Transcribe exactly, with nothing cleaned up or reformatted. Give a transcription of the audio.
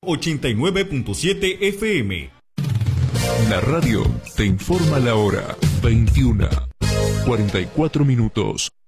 ochenta y nueve punto siete F M. La radio te informa la hora. veintiuna, cuarenta y cuatro minutos.